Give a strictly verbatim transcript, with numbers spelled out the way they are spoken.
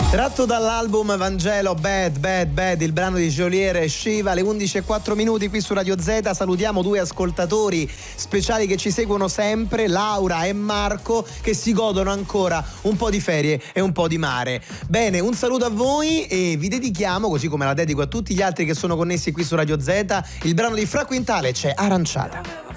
Tratto dall'album Vangelo, Bad, Bad, Bad, il brano di Geolier e Shiva, alle undici e quattro minuti qui su Radio Z. Salutiamo due ascoltatori speciali che ci seguono sempre, Laura e Marco, che si godono ancora un po' di ferie e un po' di mare. Bene, un saluto a voi e vi dedichiamo, così come la dedico a tutti gli altri che sono connessi qui su Radio Z, il brano di Fra Quintale, c'è Aranciata.